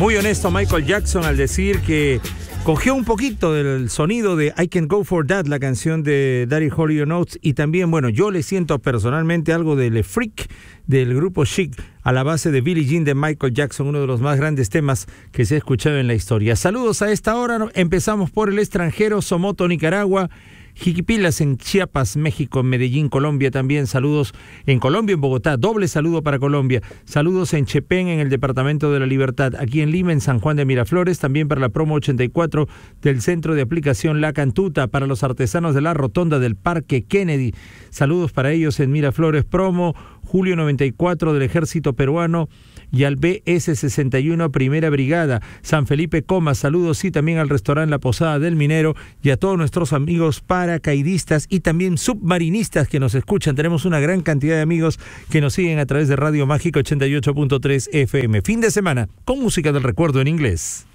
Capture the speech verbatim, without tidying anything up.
Muy honesto Michael Jackson al decir que cogió un poquito del sonido de I Can Go For That, la canción de Daddy Hall and Oates, y también, bueno, yo le siento personalmente algo de Le Freak del grupo Chic a la base de Billie Jean de Michael Jackson, uno de los más grandes temas que se ha escuchado en la historia. Saludos a esta hora, empezamos por el extranjero, Somoto, Nicaragua, Jiquipilas en Chiapas, México, en Medellín, Colombia también, saludos en Colombia, en Bogotá, doble saludo para Colombia, saludos en Chepén, en el Departamento de la Libertad, aquí en Lima, en San Juan de Miraflores, también para la promo ochenta y cuatro del Centro de Aplicación La Cantuta, para los artesanos de la Rotonda del Parque Kennedy, saludos para ellos en Miraflores, promo Julio noventa y cuatro del Ejército Peruano, y al B S sesenta y uno Primera Brigada, San Felipe Comas, saludos y también al restaurante La Posada del Minero y a todos nuestros amigos paracaidistas y también submarinistas que nos escuchan. Tenemos una gran cantidad de amigos que nos siguen a través de Radio Mágica ochenta y ocho punto tres F M. Fin de semana con música del recuerdo en inglés.